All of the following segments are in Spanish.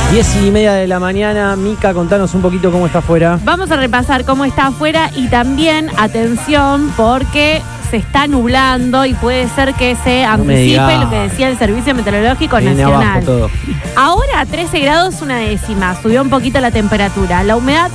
10:30 de la mañana. Mica, contanos un poquito cómo está afuera. Vamos a repasar cómo está afuera y también, atención, porque se está nublando y puede ser que se anticipe lo que decía el Servicio Meteorológico Nacional. Ahora 13 grados una décima, subió un poquito la temperatura. La humedad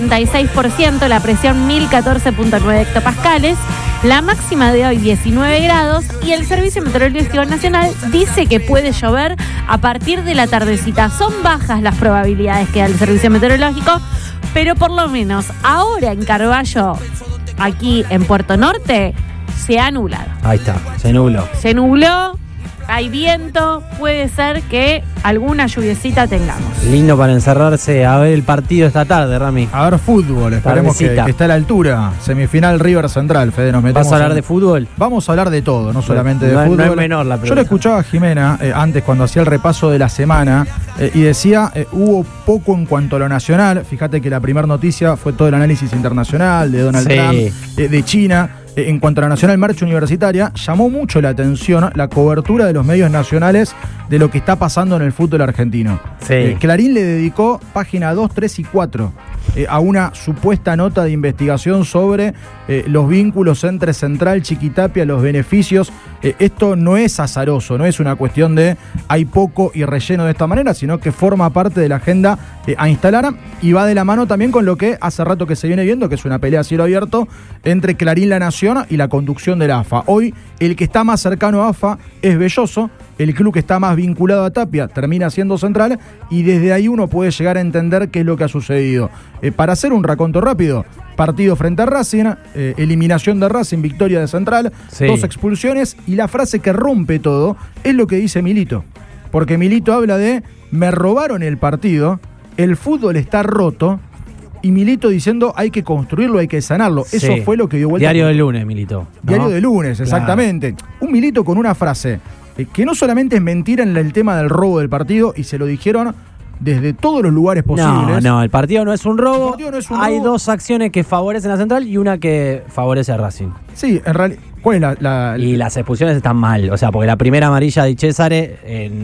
76%, la presión 1014.9 hectopascales. La máxima de hoy 19 grados y el Servicio Meteorológico Nacional dice que puede llover a partir de la tardecita. Son bajas las probabilidades que da el Servicio Meteorológico, pero por lo menos ahora en Carballo, aquí en Puerto Norte, se ha nublado. Ahí está, se nubló. Se nubló, hay viento, puede ser que alguna lluviecita tengamos. Lindo para encerrarse a ver el partido esta tarde, Rami. A ver fútbol, esperemos que está a la altura. Semifinal River Central, Fede, nos metemos. ¿Vas a hablar de fútbol? Vamos a hablar de todo, no solamente de fútbol. No es menor la pregunta. Yo le escuchaba a Jimena antes cuando hacía el repaso de la semana y decía, hubo poco en cuanto a lo nacional. Fíjate que la primera noticia fue todo el análisis internacional de Donald Trump, de China. En cuanto a la Nacional Marcha Universitaria, llamó mucho la atención la cobertura de los medios nacionales de lo que está pasando en el fútbol argentino. Clarín le dedicó página 2, 3 y 4 a una supuesta nota de investigación sobre los vínculos entre Central, Chiquitapia, los beneficios. Esto no es azaroso, no es una cuestión de hay poco y relleno de esta manera, sino que forma parte de la agenda a instalar y va de la mano también con lo que hace rato que se viene viendo, que es una pelea a cielo abierto entre Clarín, La Nación y la conducción de la AFA. Hoy el que está más cercano a AFA es Belloso, el club que está más vinculado a Tapia termina siendo Central y desde ahí uno puede llegar a entender qué es lo que ha sucedido. Para hacer un raconto rápido, partido frente a Racing, eliminación de Racing, victoria de Central, 2 expulsiones y la frase que rompe todo es lo que dice Milito. Porque Milito habla de me robaron el partido, el fútbol está roto y Milito diciendo hay que construirlo, hay que sanarlo. Eso fue lo que dio vuelta. Diario del lunes, Milito, ¿no? Diario del lunes, exactamente. Claro. Un Milito con una frase que no solamente es mentira en el tema del robo del partido y se lo dijeron desde todos los lugares posibles. No, el partido no es un robo. Hay robo. 2 acciones que favorecen a Central y una que favorece a Racing. Sí, en realidad. ¿Cuál es Y las expulsiones están mal. O sea, porque la primera amarilla de Cesare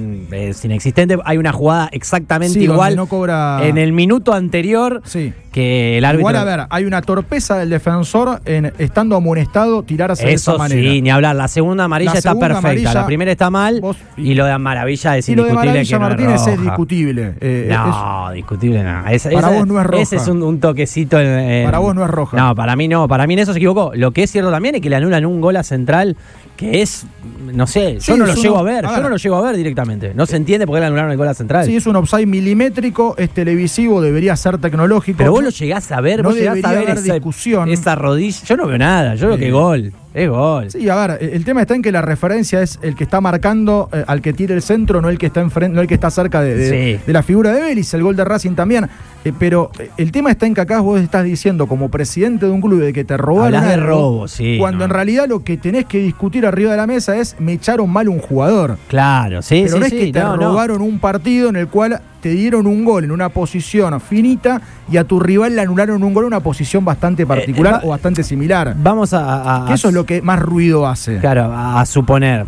es inexistente. Hay una jugada exactamente igual no cobra... en el minuto anterior que el árbitro. Igual, a ver, hay una torpeza del defensor en estando amonestado tirarse de esa manera. Sí, ni hablar. La segunda amarilla está perfecta. La primera está mal y lo de Maravilla es indiscutible. Y lo de Maravilla Martínez no es discutible. Discutible no. Para vos no es roja. Ese es un toquecito. Para vos no es roja. No, para mí no. Para mí en eso se equivocó. Lo que es cierto también es que le anulan un gol a Central que es, no sé, yo no lo llego a ver. Yo no lo llego a ver directamente. No se entiende por qué le anularon el gol a Central. Sí, es un offside milimétrico, es televisivo, debería ser tecnológico. Pero vos lo llegás a ver, vos llegás a ver esa rodilla. Yo no veo nada, yo veo que gol. Es gol. Sí, a ver, el tema está en que la referencia es el que está marcando al que tira el centro, no el que está enfrente, no el que está cerca de la figura de Vélez, el gol de Racing también. Pero el tema está en que acá vos estás diciendo como presidente de un club de que te robaron. Hablas de robo, cuando en realidad lo que tenés que discutir arriba de la mesa es me echaron mal un jugador. Claro, pero no es que te robaron un partido en el cual te dieron un gol en una posición finita y a tu rival le anularon un gol en una posición bastante particular o bastante similar. Vamos que eso es lo que más ruido hace. Claro, a suponer.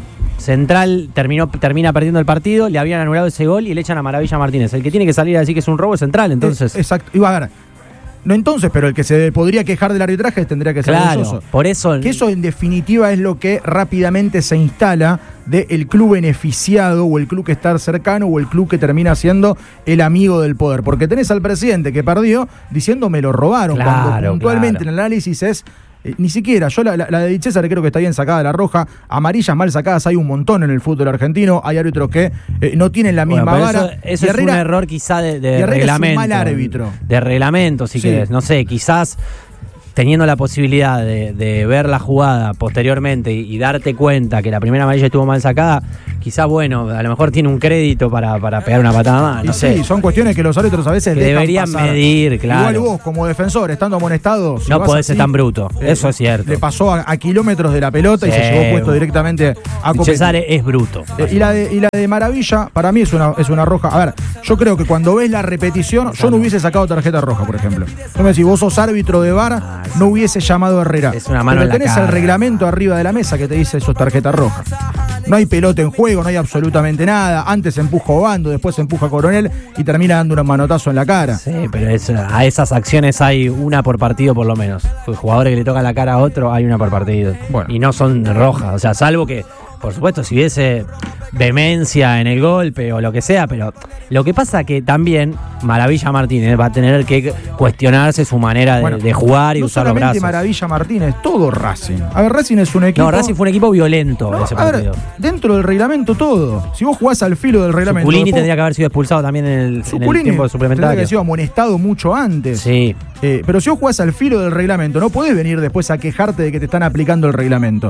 Central termina perdiendo el partido, le habían anulado ese gol y le echan a Maravilla Martínez. El que tiene que salir a decir que es un robo es Central, entonces. Exacto. Iba a ver. No entonces, pero el que se podría quejar del arbitraje tendría que ser Belloso. Por eso. Que eso en definitiva es lo que rápidamente se instala del club beneficiado o el club que está cercano o el club que termina siendo el amigo del poder. Porque tenés al presidente que perdió diciendo me lo robaron. Cuando puntualmente en el análisis es ni siquiera, yo la de César creo que está bien sacada la roja, amarillas mal sacadas hay un montón en el fútbol argentino, hay árbitros que no tienen la misma vara. Eso es un error quizá de reglamento. Es un mal árbitro. De reglamento, si querés. No sé, quizás teniendo la posibilidad de ver la jugada posteriormente y darte cuenta que la primera amarilla estuvo mal sacada, quizás, bueno, a lo mejor tiene un crédito para pegar una patada más, no sé. Sí, son cuestiones que los árbitros a veces deberían medir, claro. Igual vos, como defensor, estando amonestado... No podés ser tan bruto, eso es cierto. Le pasó a kilómetros de la pelota y se llevó puesto directamente a competir. César es bruto. Y la de Maravilla, para mí es una roja. A ver, yo creo que cuando ves la repetición, yo no hubiese sacado tarjeta roja, por ejemplo. No me decís, vos sos árbitro de VAR, no hubiese llamado a Herrera. Es una mano pero en la tenés cara. el reglamento arriba de la mesa que te dice eso es tarjeta roja. no hay pelota en juego, no hay absolutamente nada. Antes empuja Obando, después empuja Coronel y termina dando un manotazo en la cara. Sí, pero a esas acciones hay una por partido por lo menos. Jugadores que le tocan la cara a otro, hay una por partido. Bueno. Y no son rojas, o sea, salvo que, por supuesto, si hubiese vehemencia en el golpe o lo que sea, pero lo que pasa que también Maravilla Martínez va a tener que cuestionarse su manera de jugar y no usar los brazos. Maravilla Martínez, todo Racing. A ver, Racing es un equipo... No, Racing fue un equipo violento en ese partido. A ver, dentro del reglamento todo. Si vos jugás al filo del reglamento... Suculini tendría que haber sido expulsado también en el tiempo suplementario. Tendría que haber sido amonestado mucho antes. Sí. Pero si vos jugás al filo del reglamento, no podés venir después a quejarte de que te están aplicando el reglamento.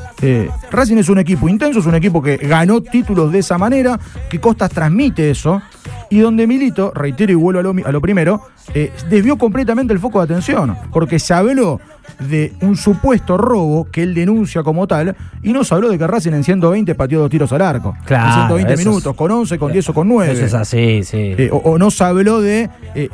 Racing es un equipo intenso, es un equipo que ganó títulos de esa manera, que Costas transmite eso, y donde Milito, reitero y vuelvo a lo primero, desvió completamente el foco de atención, porque se habló de un supuesto robo que él denuncia como tal, y no se habló de que Racing en 120 pateó 2 tiros al arco. Claro, en 120 minutos, con 11, con 10 o con 9. Eso es así, sí. O no se habló de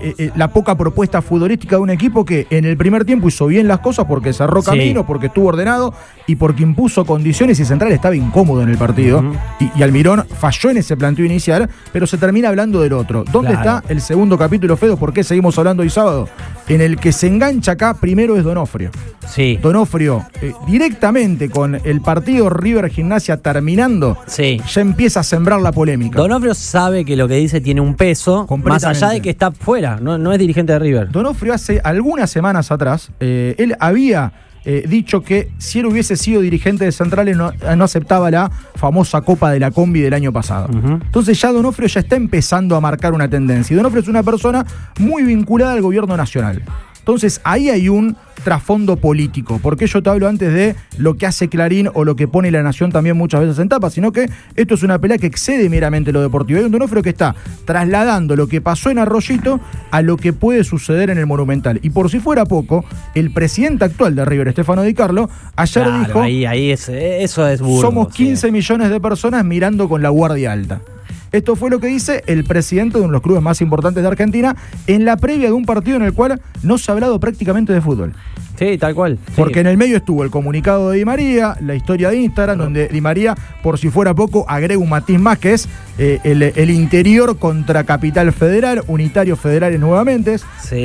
la poca propuesta futbolística de un equipo que en el primer tiempo hizo bien las cosas porque cerró camino, porque estuvo ordenado y porque impuso condiciones, y Central estaba incómodo en el partido. Y Almirón falló en ese planteo inicial, pero se termina hablando del otro. ¿Dónde está el segundo capítulo, Fedo? ¿Por qué seguimos hablando hoy sábado? En el que se engancha acá primero es Donofrio. Sí. Donofrio, directamente con el partido River Gimnasia terminando, ya empieza a sembrar la polémica. Donofrio sabe que lo que dice tiene un peso, más allá de que está fuera, no es dirigente de River. Donofrio hace algunas semanas atrás, él había dicho que si él hubiese sido dirigente de Central no aceptaba la famosa Copa de la Combi del año pasado. Entonces ya Donofrio ya está empezando a marcar una tendencia. Y Donofrio es una persona muy vinculada al gobierno nacional. Entonces ahí hay un trasfondo político, porque yo te hablo antes de lo que hace Clarín o lo que pone La Nación también muchas veces en tapa, sino que esto es una pelea que excede meramente lo deportivo. Hay un Donofrio que está trasladando lo que pasó en Arroyito a lo que puede suceder en el Monumental. Y por si fuera poco, el presidente actual de River, Stefano Di Carlo, ayer dijo... Eso es burdo. Somos 15 millones de personas mirando con la guardia alta. Esto fue lo que dice el presidente de uno de los clubes más importantes de Argentina en la previa de un partido en el cual no se ha hablado prácticamente de fútbol. Sí, tal cual. Porque en el medio estuvo el comunicado de Di María, la historia de Instagram, donde Di María, por si fuera poco, agrega un matiz más, que es el interior contra Capital Federal, Unitarios Federales nuevamente,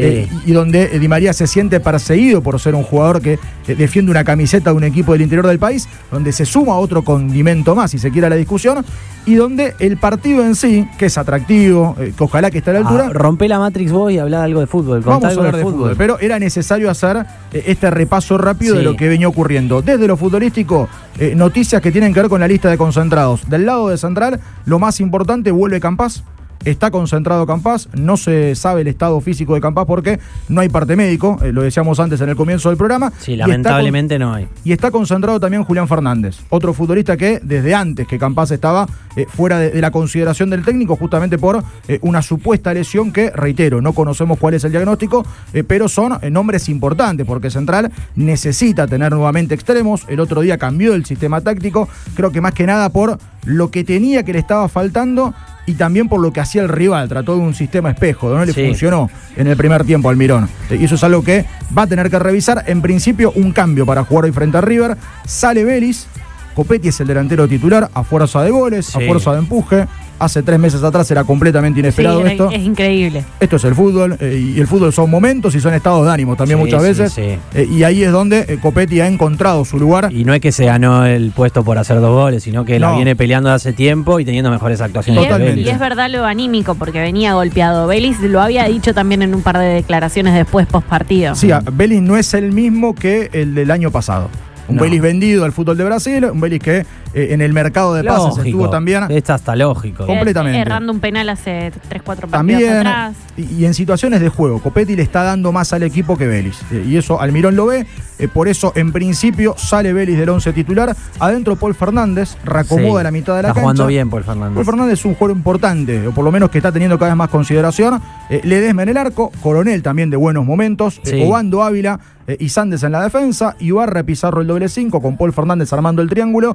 y donde Di María se siente perseguido por ser un jugador que defiende una camiseta de un equipo del interior del país, donde se suma otro condimento más, si se quiere, a la discusión, y donde el partido en sí, que es atractivo, que ojalá que esté a la altura... Rompe la Matrix vos y hablar algo de fútbol. Vamos a hablar de fútbol, pero era necesario hacer este repaso rápido de lo que venía ocurriendo. Desde lo futbolístico, noticias que tienen que ver con la lista de concentrados. Del lado de Central, lo más importante, vuelve Campás. Está concentrado Campás, no se sabe el estado físico de Campás porque no hay parte médico, lo decíamos antes en el comienzo del programa. Sí, lamentablemente no hay. Y está concentrado también Julián Fernández, otro futbolista que desde antes que Campás estaba fuera de la consideración del técnico, justamente por una supuesta lesión que, reitero, no conocemos cuál es el diagnóstico, pero son nombres importantes porque Central necesita tener nuevamente extremos. El otro día cambió el sistema táctico, creo que más que nada por lo que tenía que le estaba faltando y también por lo que hacía el rival. Trató de un sistema espejo, no le funcionó en el primer tiempo al Almirón. Y eso es algo que va a tener que revisar. En principio, un cambio para jugar hoy frente a River. Sale Vélez, Copetti es el delantero titular, a fuerza de goles, a fuerza de empuje. Hace 3 meses atrás era completamente inesperado esto. Es increíble. Esto es el fútbol, y el fútbol son momentos y son estados de ánimo también muchas veces. Y ahí es donde Copetti ha encontrado su lugar. Y no es que se ganó el puesto por hacer 2 goles, sino que la viene peleando hace tiempo y teniendo mejores actuaciones. Totalmente. Y es verdad lo anímico, porque venía golpeado. Vélez lo había dicho también en un par de declaraciones después, post partido. Sí, Vélez no es el mismo que el del año pasado. Un Vélez vendido al fútbol de Brasil, un Vélez que en el mercado de pases estuvo también. Esto hasta lógico. Completamente. Errando un penal hace 3-4 partidos atrás. Y en situaciones de juego, Copetti le está dando más al equipo que Vélez. Y eso Almirón lo ve. Por eso, en principio, sale Vélez del 11 titular. Adentro, Paul Fernández reacomoda la mitad de la cancha. Está jugando bien Paul Fernández. Paul Fernández es un jugador importante, o por lo menos que está teniendo cada vez más consideración. Ledesma en el arco, Coronel también de buenos momentos. Obando, Ávila y Sandes en la defensa. Ibarra, Pizarro el doble 5, con Paul Fernández armando el triángulo. Y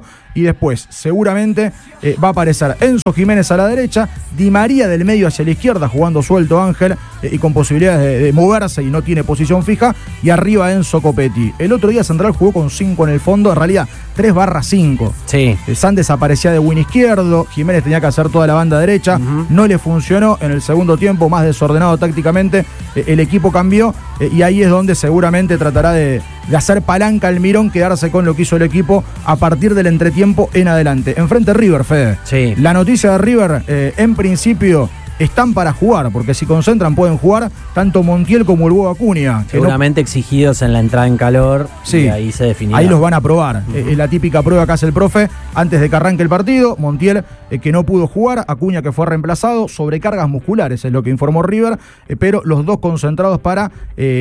después seguramente va a aparecer Enzo Jiménez a la derecha, Di María del medio hacia la izquierda, jugando suelto Ángel y con posibilidades de moverse y no tiene posición fija, y arriba Enzo Copetti. El otro día Central jugó con 5 en el fondo, en realidad 3/5. Sí. Sandes aparecía de win izquierdo, Jiménez tenía que hacer toda la banda derecha, no le funcionó en el segundo tiempo, más desordenado tácticamente, el equipo cambió y ahí es donde seguramente tratará de hacer palanca Almirón, quedarse con lo que hizo el equipo a partir del entretiempo en adelante. Enfrente River, Fede. Sí. La noticia de River, en principio, están para jugar, porque si concentran pueden jugar tanto Montiel como el Hugo Acuña. Seguramente exigidos en la entrada en calor, sí, y ahí se definirá. Ahí los van a probar. La típica prueba que hace el profe antes de que arranque el partido. Montiel, que no pudo jugar, Acuña, que fue reemplazado, sobrecargas musculares, es lo que informó River, pero los dos concentrados para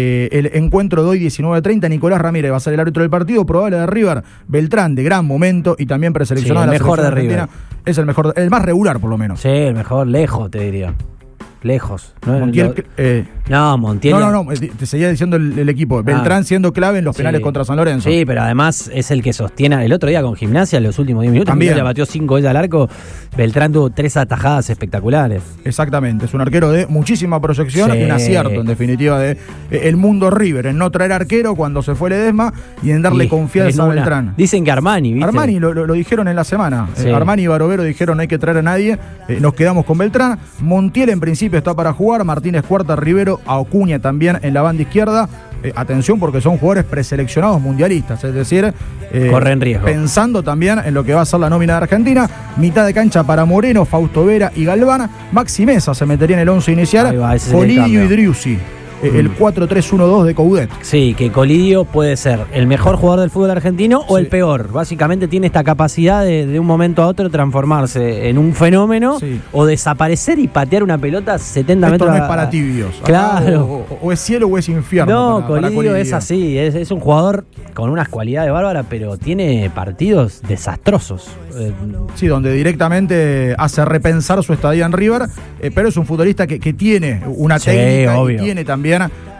el encuentro de hoy, 19:30. Nicolás Ramírez va a ser el árbitro del partido, probable de River. Beltrán, de gran momento y también preseleccionado, sí, de la mejor selección de argentina. River. Es el mejor, el más regular por lo menos. Sí, el mejor, lejos te diría. Lejos. Montiel, Montiel. No, te seguía diciendo el equipo. Beltrán siendo clave en los penales contra San Lorenzo. Sí, pero además es el que sostiene. El otro día con Gimnasia, en los últimos 10 minutos, también le batió 5 veces al arco. Beltrán tuvo 3 atajadas espectaculares. Exactamente, es un arquero de muchísima proyección y un acierto, en definitiva, de el mundo River, en no traer arquero cuando se fue Ledesma y en darle confianza a Beltrán. Dicen que Armani, ¿viste? Armani lo dijeron en la semana. Sí. Armani y Barovero dijeron no hay que traer a nadie, nos quedamos con Beltrán. Montiel en principio está para jugar, Martínez Cuarta, Rivero, Acuña también en la banda izquierda. Atención, porque son jugadores preseleccionados mundialistas, es decir, corren riesgo. Pensando también en lo que va a ser la nómina de Argentina. Mitad de cancha para Moreno, Fausto Vera y Galván. Maxi Mesa se metería en el 11 inicial. Colidio y Driussi. El 4-3-1-2 de Coudet. Sí, que Colidio puede ser el mejor jugador del fútbol argentino o el peor. Básicamente tiene esta capacidad de un momento a otro transformarse en un fenómeno o desaparecer y patear una pelota 70 metros. Esto no es para tibios. Claro. O es cielo o es infierno. No, Colidio es así. Es un jugador con unas cualidades bárbaras, pero tiene partidos desastrosos. Sí, donde directamente hace repensar su estadía en River, pero es un futbolista que tiene una técnica y tiene también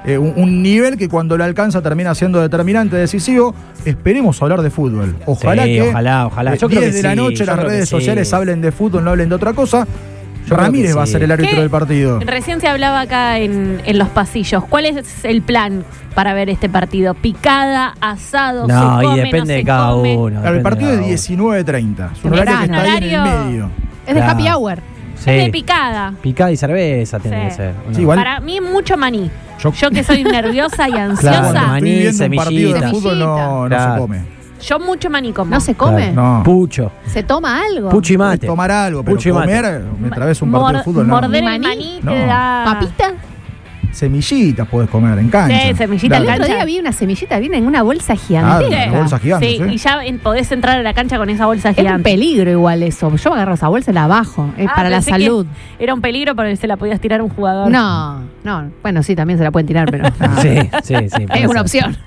un nivel que cuando le alcanza termina siendo determinante, decisivo. Esperemos hablar de fútbol. Ojalá que ojalá. Yo creo que 10 de la noche las redes sociales hablen de fútbol, no hablen de otra cosa. Ramírez va a ser el árbitro del partido. Recién se hablaba acá en los pasillos. ¿Cuál es el plan para ver este partido? ¿Picada, asado, no, se come, y depende de cada uno. Claro, el partido es 19:30. Es un horario que está ahí en el medio. Es de happy hour. Sí. Es de picada. Picada y cerveza tiene que ser. Sí, igual. Para mí mucho maní. Yo que soy nerviosa y ansiosa. Cuando estoy viendo un partido de semillita. fútbol no se come. Yo mucho maní como. ¿No se come? No. Pucho. ¿Se toma algo? Pucho y mate. Tomar algo, pero Pucho y mate. comer mientras ves un partido de fútbol no. Morder el maní te da... ¿Papita? Semillitas puedes comer en cancha. Sí, semillita en El cancha. otro día vi una semillita, viene en una bolsa gigante. Claro, una bolsa gigante. Sí, y ya podés entrar a la cancha con esa bolsa Es un gigante. peligro igual eso. Yo agarro esa bolsa y la bajo. Es para la pensé salud. que era un peligro porque se la podías tirar a un jugador. No. Bueno, sí, también se la pueden tirar, pero Sí. es una opción.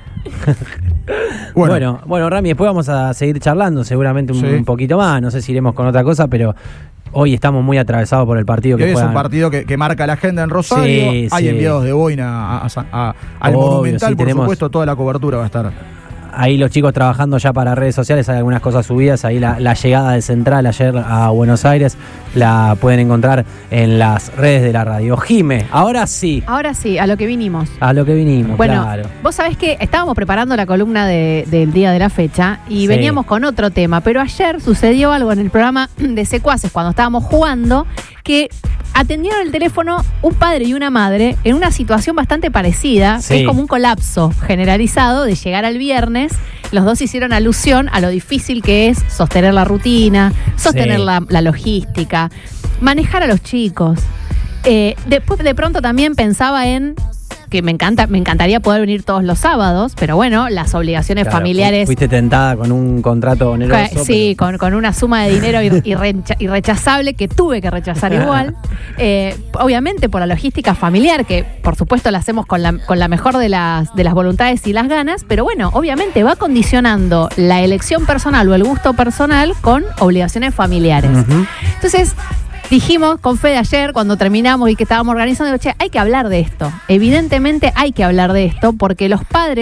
Bueno, Rami, después vamos a seguir charlando, seguramente un poquito más. No sé si iremos con otra cosa, pero hoy estamos muy atravesados por el partido que hoy juegan. es un partido que marca la agenda en Rosario. Hay enviados de Boina al Monumental, por supuesto, toda la cobertura va a estar. Ahí los chicos trabajando ya para redes sociales, hay algunas cosas subidas. Ahí la llegada de Central ayer a Buenos Aires la pueden encontrar en las redes de la radio. Jime, ahora sí. Ahora sí, a lo que vinimos. A lo que vinimos, bueno, claro. Vos sabés que estábamos preparando la columna del día de la fecha y veníamos con otro tema, pero ayer sucedió algo en el programa de Secuaces cuando estábamos jugando que atendieron el teléfono un padre y una madre en una situación bastante parecida, que es como un colapso generalizado de llegar al viernes. Los dos hicieron alusión a lo difícil que es sostener la rutina, sostener la logística, manejar a los chicos. Después de pronto también pensaba en que me encantaría poder venir todos los sábados, pero bueno, las obligaciones familiares. Fuiste tentada con un contrato oneroso. Sí, con una suma de dinero irrechazable que tuve que rechazar igual. Obviamente por la logística familiar, que por supuesto la hacemos con la mejor de las voluntades y las ganas, pero bueno, obviamente va condicionando la elección personal o el gusto personal con obligaciones familiares. Entonces, dijimos con Fede ayer, cuando terminamos y que estábamos organizando, digo, hay que hablar de esto. Evidentemente hay que hablar de esto porque los padres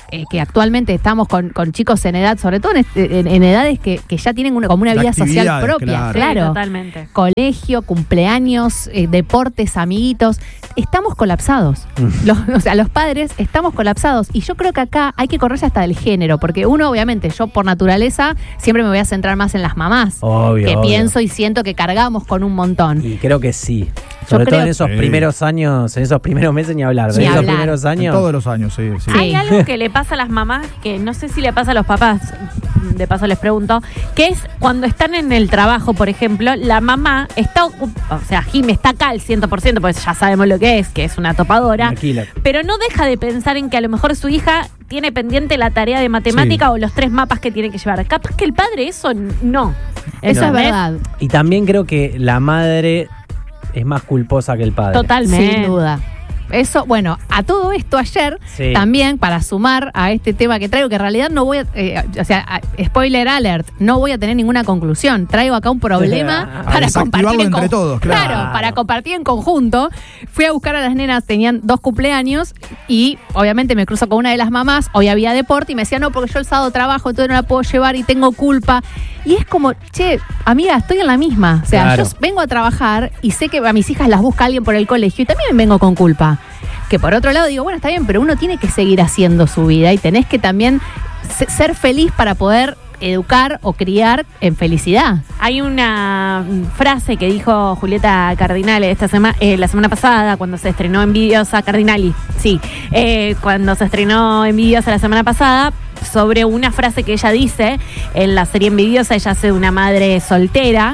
que actualmente estamos con chicos en edad, sobre todo en edades que ya tienen como una vida social propia. Claro. Sí, totalmente. Colegio, cumpleaños, deportes, amiguitos. Estamos colapsados. Los padres estamos colapsados. Y yo creo que acá hay que correrse hasta del género, porque uno, obviamente, yo por naturaleza siempre me voy a centrar más en las mamás. Obvio. Pienso y siento que cargamos con un montón. Y creo que sí. Sobre todo en esos primeros años, en esos primeros meses ni hablar. En esos primeros años. En todos los años, sí. Hay algo que le pasa a las mamás, que no sé si le pasa a los papás, de paso les pregunto, que es cuando están en el trabajo, por ejemplo, la mamá está ocupada, o sea, Jimmy está acá al 100%, pues ya sabemos lo que es una topadora, pero no deja de pensar en que a lo mejor su hija tiene pendiente la tarea de matemática o los 3 mapas que tiene que llevar. Capaz que el padre eso no. Eso es verdad. Y también creo que la madre es más culposa que el padre. Totalmente. Sin duda. Eso, bueno, a todo esto ayer, también para sumar a este tema que traigo, que en realidad no voy a, spoiler alert, no voy a tener ninguna conclusión. Traigo acá un problema para compartir entre todos, claro, para compartir en conjunto. Fui a buscar a las nenas, tenían 2 cumpleaños y obviamente me cruzo con una de las mamás, hoy había deporte y me decía, no, porque yo el sábado trabajo, entonces no la puedo llevar y tengo culpa. Y es como, che, amiga, estoy en la misma. O sea, yo vengo a trabajar y sé que a mis hijas las busca alguien por el colegio y también vengo con culpa. Que por otro lado digo, bueno, está bien, pero uno tiene que seguir haciendo su vida y tenés que también ser feliz para poder educar o criar en felicidad. Hay una frase que dijo Julieta Cardinale la semana pasada cuando se estrenó Envidiosa, Cardinali, sí, cuando se estrenó Envidiosa la semana pasada, sobre una frase que ella dice en la serie Envidiosa. Ella hace una madre soltera.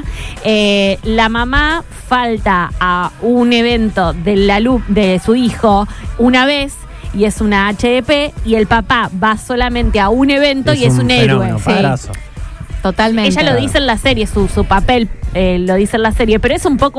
La mamá falta a un evento de su hijo una vez y es una HDP, y el papá va solamente a un evento y es un héroe. Sí. Totalmente. Ella lo dice en la serie, su papel lo dice en la serie, pero es un poco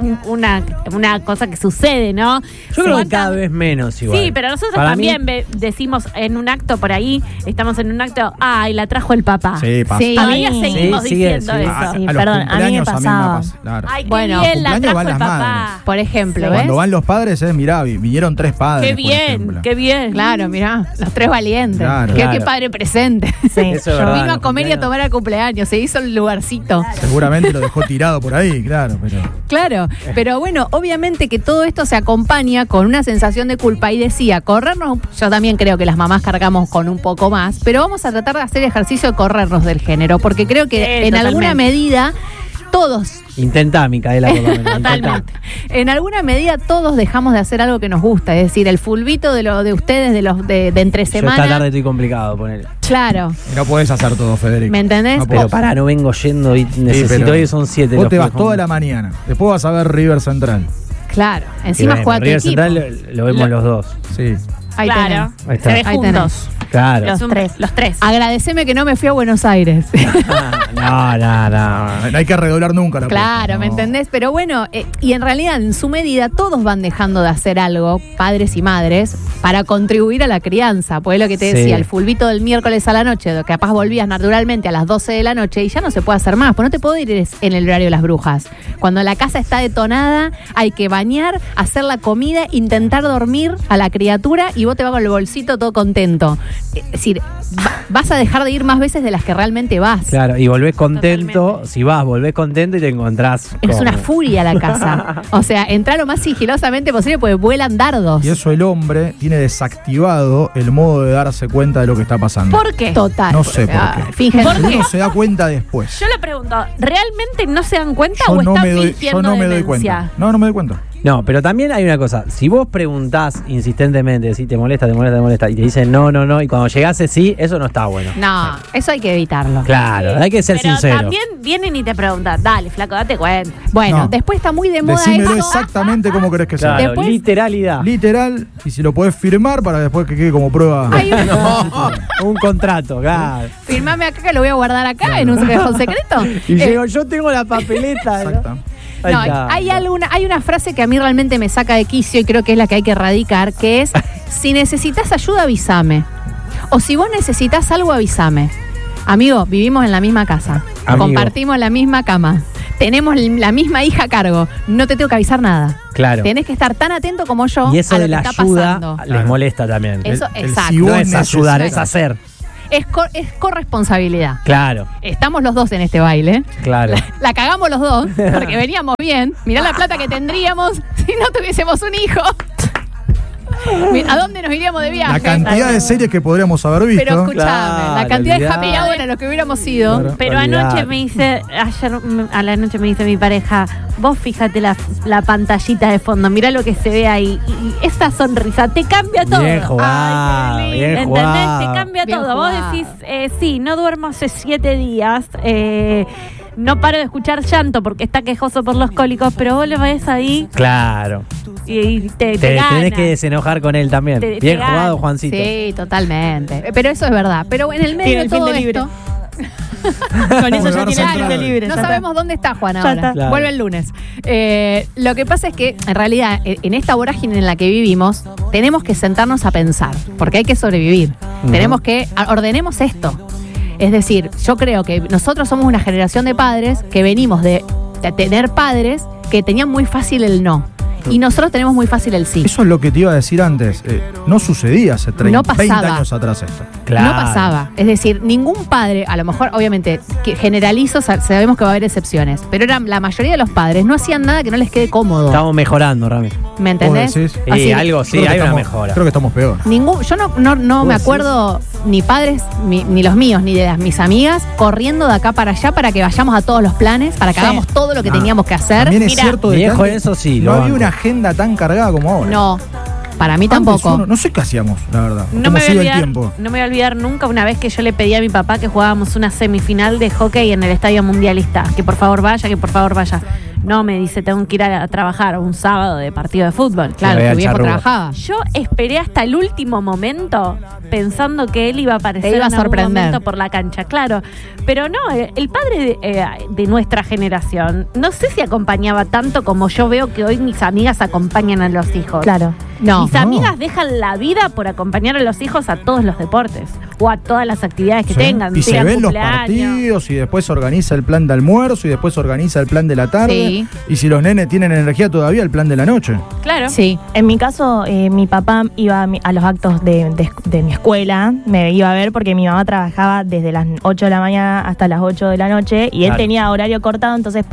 una cosa que sucede, ¿no? Yo creo que cada vez menos igual. Sí, pero nosotros para también decimos en un acto por ahí, estamos en un acto, ay, la trajo el papá. Sí, pasa. Sí. Todavía seguimos diciendo eso. Perdón, a mí me pasaba. Claro. Ay, qué bien, la trajo el papá. Madres. Por ejemplo, ¿ves? Cuando van los padres, mirá, vinieron 3 padres. Qué bien, qué bien. Claro, mirá, los 3 valientes. Claro. Qué padre presente. Sí, eso yo vino a comer y a tomar al cumpleaños, se hizo el lugarcito. Seguramente lo dejó tirado por ahí, claro. Claro, pero bueno, obviamente que todo esto se acompaña con una sensación de culpa y decía, corrernos, yo también creo que las mamás cargamos con un poco más, pero vamos a tratar de hacer ejercicio de corrernos del género, porque creo que en alguna medida todos. Intentá, Micaela, por lo menos. Totalmente. En alguna medida todos dejamos de hacer algo que nos gusta, es decir, el fulbito de ustedes de entre semana. Yo esta tarde estoy complicado, ponele. Claro. Y no podés hacer todo, Federico. ¿Me entendés? No pero no vengo yendo y necesito ir, son 7. Vos te vas toda la mañana. Después vas a ver River Central. Claro, encima juega tu River equipo. Central lo vemos los dos. Sí. Ahí claro. Ahí está. Se ve juntos. Claro. Los tres. Agradeceme que no me fui a Buenos Aires. No hay que redoblar nunca la Claro, apuesta, ¿me entendés? Pero bueno, y en realidad en su medida todos van dejando de hacer algo, padres y madres, para contribuir a la crianza. Pues es lo que te decía, el fulbito del miércoles a la noche, que capaz volvías naturalmente a las 12 de la noche y ya no se puede hacer más, pues no te puedo ir en el horario de las brujas. Cuando la casa está detonada, hay que bañar, hacer la comida, intentar dormir a la criatura y vos te vas con el bolsito todo contento. Es decir, vas a dejar de ir más veces de las que realmente vas. Claro, y volvés contento. Totalmente. Si vas, volvés contento y te encontrás. Es una furia la casa. O sea, entrar lo más sigilosamente posible porque vuelan dardos. Y eso el hombre tiene desactivado el modo de darse cuenta de lo que está pasando. ¿Por qué? Total. No sé por qué. Fíjense. Uno se da cuenta después. Yo le pregunto, ¿realmente no se dan cuenta yo o no están me doy, fingiendo yo no me demencia? doy cuenta. No me doy cuenta. No, pero también hay una cosa. Si vos preguntás insistentemente si te molesta, y te dicen no, y cuando llegase sí, eso no está bueno. No, eso hay que evitarlo. Claro, hay que ser sincero. Pero también vienen y te preguntan, dale, flaco, date cuenta. Bueno, después está muy de moda decímelo eso. exactamente como querés que sea. Claro, después, literalidad. Literal, y si lo podés firmar para después que quede como prueba. Un contrato, claro. Firmame acá que lo voy a guardar acá en un cajón secreto. Y llego, yo tengo la papeleta. Exacto. No, hay una frase que a mí realmente me saca de quicio y creo que es la que hay que erradicar, que es, si necesitas ayuda, avísame. O si vos necesitas algo, avísame. Amigo, vivimos en la misma casa. Compartimos la misma cama. tenemos la misma hija a cargo, no te tengo que avisar nada. Claro. Tenés que estar tan atento como yo y eso a lo de la que está ayuda pasando. les molesta también. Eso, exacto. No es ayudar, es hacer. Es corresponsabilidad. Claro. Estamos los dos en este baile. Claro. La cagamos los dos, porque veníamos bien. Mirá la plata que tendríamos si no tuviésemos un hijo. ¿A dónde nos iríamos de viaje? La cantidad de series que podríamos haber visto. Pero escuchame, Claro, la cantidad de olvidate. happy hour a lo que hubiéramos sido. Claro. Pero Olvidate. ayer a la noche me dice mi pareja, vos fíjate la pantallita de fondo, mirá lo que se ve ahí. Y esa sonrisa te cambia todo. Bien jugado, Ay, qué bien lindo, ¿entendés? jugado. Te cambia Bien todo. jugado. Vos decís, sí, no duermo hace 7 días. No paro de escuchar llanto porque está quejoso por los cólicos, pero vos lo ves ahí Claro. y te Tenés gana. que desenojar con él también. Te Bien gana. jugado, Juancito. Sí, totalmente. Pero eso es verdad. Pero en el medio Tiene de el fin todo de libre. esto, Con eso ya Claro, tiene el claro. fin de libre. no ya sabemos dónde está Juan Ya ahora. está. Claro. Vuelve el lunes. Lo que pasa es que, en realidad, en esta vorágine en la que vivimos, tenemos que sentarnos a pensar, porque hay que sobrevivir. Ujú. Tenemos que ordenemos esto. Es decir, yo creo que nosotros somos una generación de padres que venimos de tener padres que tenían muy fácil el no. Y nosotros tenemos muy fácil el sí. Eso es lo que te iba a decir antes. No sucedía hace 30, No pasaba. 20 años atrás esto. Claro. No pasaba. Es decir, ningún padre, a lo mejor, obviamente, que generalizo, sabemos que va a haber excepciones, pero la mayoría de los padres no hacían nada que no les quede cómodo. Estamos mejorando, Rami. ¿Me entendés? ¿Vos decís? Y algo sí, Creo que hay una estamos- mejora. Creo que estamos peor. Yo no me acuerdo ni padres, ni los míos, ni de mis amigas, corriendo de acá para allá para que vayamos a todos los planes, para que Sí. hagamos todo lo que Ah, teníamos que hacer. También es Mira, cierto de que viejo, antes eso sí, no lo había banco. una agenda tan cargada como ahora. No, para mí Antes tampoco. uno- no sé qué hacíamos, la verdad. No ¿Cómo me, voy a sigue el olvidar, tiempo? no me voy a olvidar nunca una vez que yo le pedí a mi papá que jugábamos una semifinal de hockey en el Estadio Mundialista. Que por favor vaya, que por favor vaya. No, me dice, tengo que ir a trabajar un sábado de partido de fútbol. Claro, Vea tu el viejo charrúa. trabajaba. Yo esperé hasta el último momento pensando que él iba a aparecer Te iba a en algún sorprender. momento por la cancha, claro. Pero no, el padre de nuestra generación, no sé si acompañaba tanto como yo veo que hoy mis amigas acompañan a los hijos. Claro. No. Mis amigas dejan la vida por acompañar a los hijos a todos los deportes o a todas las actividades que Sí. tengan. Y se tengan ven los cumpleaños. partidos y después se organiza el plan de almuerzo y después se organiza el plan de la tarde. Sí. Y si los nenes tienen energía todavía, el plan de la noche. Claro. Sí. En mi caso, mi papá iba a los actos de mi escuela, me iba a ver porque mi mamá trabajaba desde las 8 de la mañana hasta las 8 de la noche y él Claro. tenía horario cortado, entonces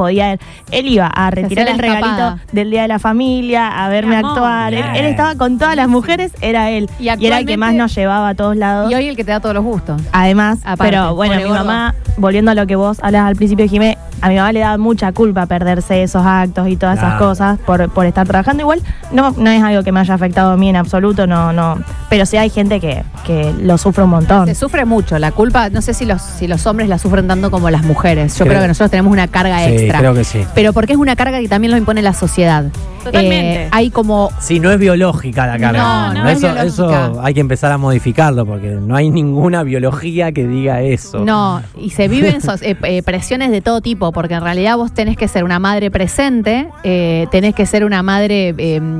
él iba a retirar hacía el la regalito escapada. del Día de la Familia, a verme Mi amor, actuar. Él bien. estaba con todas las mujeres, era él. Y Y era el que actualmente- más nos llevaba a todos lados. Y hoy el que te da todos los gustos. Además, Aparte, pero bueno, pobre mi gordo. mamá, volviendo a lo que vos hablas al principio, Jimé, a mi mamá le da mucha culpa perderse esos actos y todas esas Claro. cosas por estar trabajando. Igual no es algo que me haya afectado a mí en absoluto, no. Pero sí hay gente que lo sufre un montón. Se sufre mucho. La culpa, no sé si los hombres la sufren tanto como las mujeres. Yo Creo- creo que nosotros tenemos una carga Sí, extra. creo que sí. Pero porque es una carga que también lo impone la sociedad. Totalmente. Hay como Sí, no es biológica la carga. No, no es eso, biológica. eso hay que empezar a modificarlo porque no hay ninguna biología que diga eso. No, y se viven presiones de todo tipo, porque en realidad vos tenés que ser una madre presente, tenés que ser una madre,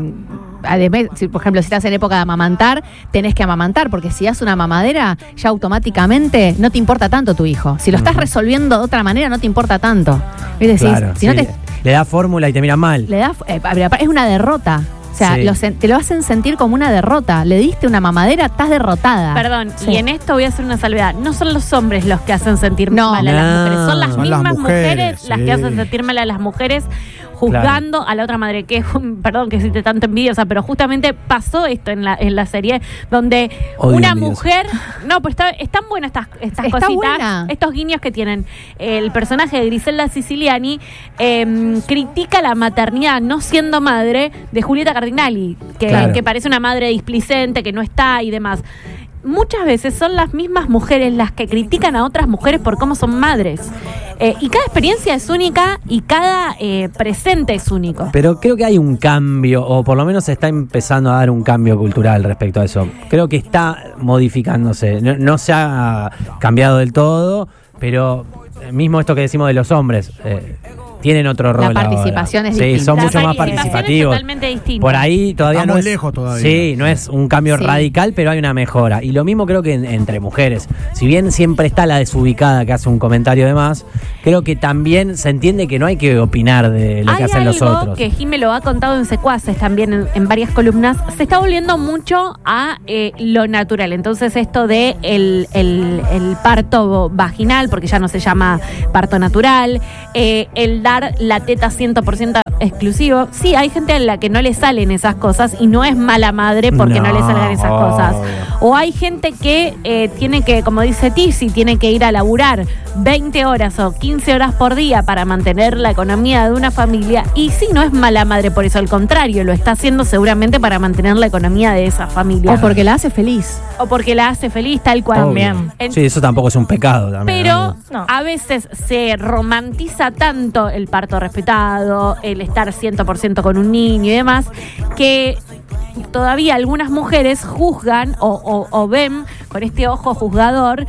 además, por ejemplo, si estás en época de amamantar, tenés que amamantar, porque si das una mamadera, ya automáticamente no te importa tanto tu hijo. Si lo estás resolviendo de otra manera, no te importa tanto. Es decir, Claro, si no sí. te Le da fórmula y te miran mal. le das, es una derrota. O sea, Sí. te lo hacen sentir como una derrota. Le diste una mamadera, estás derrotada. Perdón, Sí. y en esto voy a hacer una salvedad. No son los hombres los que hacen sentir No. mal a las No. mujeres, son las Son las mismas mujeres, mujeres, las sí. que hacen sentir mal a las mujeres juzgando a la otra madre. Que, perdón que existe tanto envidiosa, pero justamente pasó esto en la serie, donde Odio una envidiosa. mujer. No, pues están buenas estas Está cositas, buena. estos guiños que tienen. El personaje de Griselda Siciliani critica la maternidad no siendo madre de Julieta Cardinali, Claro. que parece una madre displicente, que no está y demás. Muchas veces son las mismas mujeres las que critican a otras mujeres por cómo son madres. Y cada experiencia es única y cada presente es único. Pero creo que hay un cambio, o por lo menos se está empezando a dar un cambio cultural respecto a eso. Creo que está modificándose. No se ha cambiado del todo, pero mismo esto que decimos de los hombres. tienen otro rol. La participación ahora. es distinta. Sí, son mucho más La participación participativos. es totalmente distinta. Por ahí todavía Estamos no es lejos todavía. Sí, no es un cambio radical, pero hay una mejora. Y lo mismo creo que entre mujeres. Si bien siempre está la desubicada que hace un comentario de más, creo que también se entiende que no hay que opinar de lo que hacen los otros. Que Jimé lo ha contado en Secuaces también en varias columnas. Se está volviendo mucho a lo natural. Entonces esto de el parto vaginal, porque ya no se llama parto natural, el dar la teta 100% exclusivo. Sí, hay gente a la que no le salen esas cosas y no es mala madre porque no le salgan esas cosas. O hay gente que tiene que, como dice Tizi, tiene que ir a laburar 20 horas o 15 horas por día para mantener la economía de una familia, y sí, no es mala madre por eso, al contrario, lo está haciendo seguramente para mantener la economía de esa familia. O porque la hace feliz. O porque la hace feliz, tal cual. También. Sí, eso tampoco es un pecado también. Pero No. a veces se romantiza tanto el parto respetado, el estar 100% con un niño y demás, que todavía algunas mujeres juzgan o ven con este ojo juzgador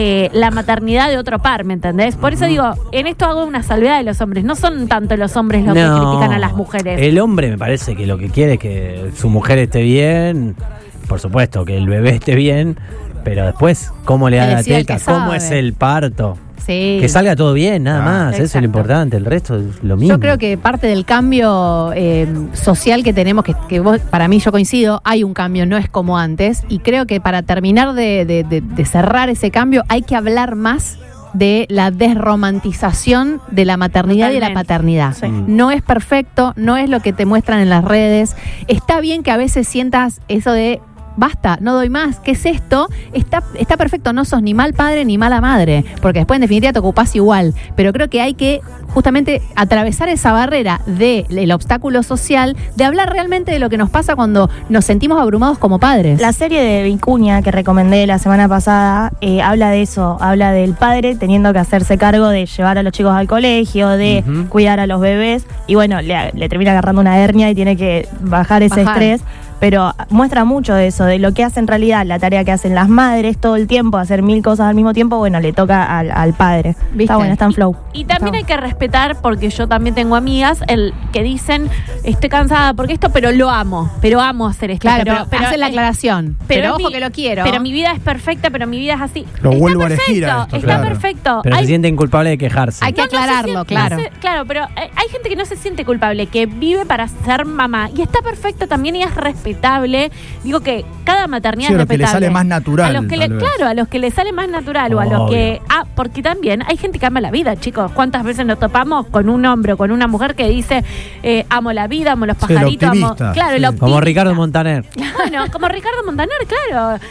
la maternidad de otro par, ¿me entendés? Por eso digo, en esto hago una salvedad de los hombres. No son tanto los hombres los que critican a las mujeres. El hombre me parece que lo que quiere es que su mujer esté bien, por supuesto, que el bebé esté bien, pero después, ¿cómo le da la teta? ¿Cómo es el parto? Sí. Que salga todo bien, nada más, eso es lo importante, el resto es lo mismo. Yo creo que parte del cambio social que tenemos, que vos, para mí yo coincido, hay un cambio, no es como antes, y creo que para terminar de cerrar ese cambio hay que hablar más de la desromantización de la maternidad. Totalmente. Y de la paternidad. Sí. No es perfecto, no es lo que te muestran en las redes. Está bien que a veces sientas eso de basta, no doy más, ¿qué es esto? Está perfecto, no sos ni mal padre ni mala madre, porque después en definitiva te ocupás igual, pero creo que hay que justamente atravesar esa barrera del obstáculo social, de hablar realmente de lo que nos pasa cuando nos sentimos abrumados como padres. La serie de Vicuña que recomendé la semana pasada habla de eso, habla del padre teniendo que hacerse cargo de llevar a los chicos al colegio, de cuidar a los bebés, y bueno, le termina agarrando una hernia y tiene que bajar ese estrés. Pero muestra mucho de eso, de lo que hace en realidad, la tarea que hacen las madres todo el tiempo, hacer 1000 cosas al mismo tiempo, bueno, le toca al padre. ¿Viste? Está bueno, está en flow. Y también hay que respetar, porque yo también tengo amigas que dicen, estoy cansada porque esto, pero lo amo, pero amo hacer esto. Claro, pero hacen la aclaración. Pero ojo que lo quiero. Pero mi vida es perfecta, pero mi vida es así. Lo vuelvo a elegir a esto, está perfecto. Pero se sienten culpables de quejarse. Hay que aclararlo, claro. Claro, pero hay gente que no se siente culpable, que vive para ser mamá. Y está perfecto también y es respetable. Digo que cada maternidad es respetable. A los que le sale más natural. A los que le sale más natural o a los que... porque también hay gente que ama la vida, chicos. ¿Cuántas veces nos topamos con un hombre o con una mujer que dice amo la vida, amo los pajaritos, amo... Claro, el optimista. Como Ricardo Montaner. Bueno, como Ricardo Montaner, claro.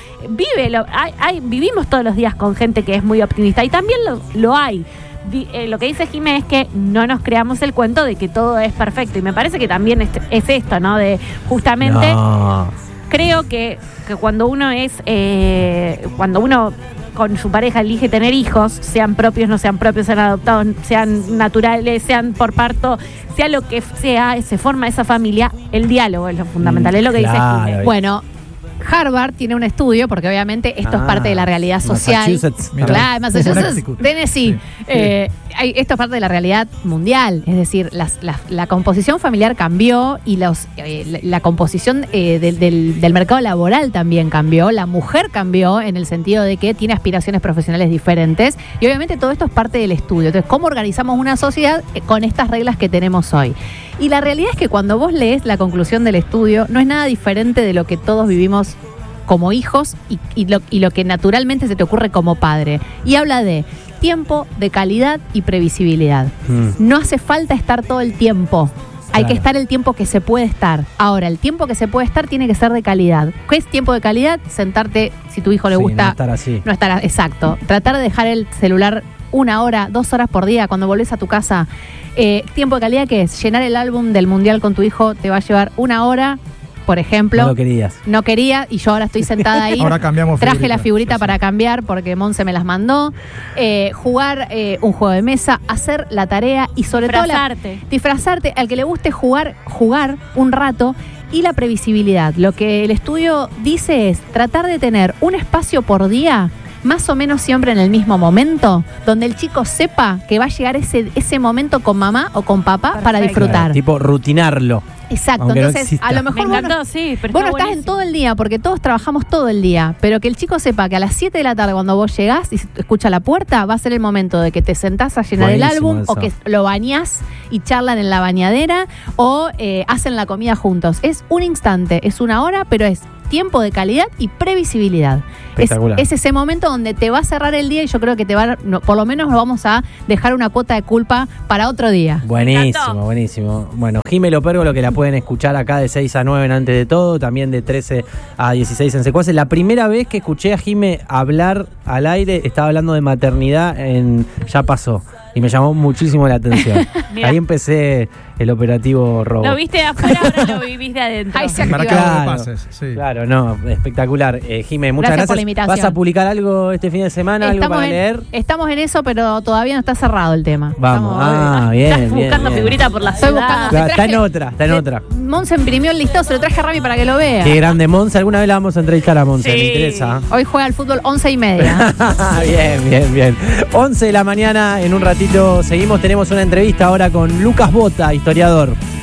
Vivimos todos los días con gente que es muy optimista y también lo hay. Lo que dice Jiménez es que no nos creamos el cuento de que todo es perfecto, y me parece que también es esto, ¿no? De justamente creo que cuando uno con su pareja elige tener hijos, sean propios, no sean propios, sean adoptados, sean naturales, sean por parto, sea lo que sea, se forma esa familia, el diálogo es lo fundamental, es lo que dice Jiménez. Bueno, Harvard tiene un estudio, porque obviamente esto es parte de la realidad social. Massachusetts, Tennessee. Esto es parte de la realidad mundial. Es decir, la composición familiar cambió y la composición del mercado laboral también cambió. La mujer cambió en el sentido de que tiene aspiraciones profesionales diferentes. Y obviamente todo esto es parte del estudio. Entonces, ¿cómo organizamos una sociedad con estas reglas que tenemos hoy? Y la realidad es que cuando vos lees la conclusión del estudio, no es nada diferente de lo que todos vivimos como hijos y lo que naturalmente se te ocurre como padre. Y habla de tiempo, de calidad y previsibilidad. No hace falta estar todo el tiempo. Hay que estar el tiempo que se puede estar. Ahora, el tiempo que se puede estar tiene que ser de calidad. ¿Qué es tiempo de calidad? Sentarte, si tu hijo le gusta... No estar así. No estar, exacto. Tratar de dejar el celular 1 hora, 2 horas por día cuando volvés a tu casa. Tiempo de calidad, ¿qué es? Llenar el álbum del mundial con tu hijo te va a llevar 1 hora, por ejemplo. No lo querías. No quería, y yo ahora estoy sentada ahí. Ahora cambiamos Traje la figurita para cambiar porque Monse me las mandó. Jugar un juego de mesa, hacer la tarea y sobre todo disfrazarte. Al que le guste jugar un rato. Y la previsibilidad. Lo que el estudio dice es tratar de tener un espacio por día más o menos siempre en el mismo momento, donde el chico sepa que va a llegar ese momento con mamá o con papá para disfrutar. Claro, tipo rutinarlo. Exacto, aunque entonces a lo mejor Me encantó, sí, pero vos no está estás en todo el día, porque todos trabajamos todo el día, pero que el chico sepa que a las 7 de la tarde cuando vos llegás y escucha la puerta, va a ser el momento de que te sentás a llenar el álbum, eso. o que lo bañás y charlan en la bañadera, o hacen la comida juntos. Es un instante, es una hora, pero es tiempo de calidad y previsibilidad. Es ese momento donde te va a cerrar el día y yo creo que por lo menos nos vamos a dejar una cuota de culpa para otro día. Buenísimo, buenísimo. Bueno, Jime Lopérgolo, que la pueden escuchar acá de 6 a 9 en Antes de Todo, también de 13 a 16 en Secuaces. La primera vez que escuché a Jime hablar al aire, estaba hablando de maternidad en Ya Pasó. Y me llamó muchísimo la atención. Ahí empecé el operativo robo. Lo viste de afuera, ahora lo vivís de adentro. Ahí se Marcado de pases, sí. Claro, no, espectacular. Jime, muchas Gracias por gracias. la invitación. ¿Vas a publicar algo este fin de semana? ¿Algo para leer? Estamos en eso, pero todavía no está cerrado el tema. Vamos. Estás Bien, buscando bien. figurita por la Estoy ciudad. buscando. Claro, está en otra. Monse imprimió el listado, se lo traje a Rami para que lo vea. Qué grande Monse. Alguna vez la vamos a entrevistar a Monse, Sí. me interesa. Hoy juega al fútbol 11:30. Bien. 11 de la mañana, en un ratito seguimos. Tenemos una entrevista ahora con Lucas Bota, historiador.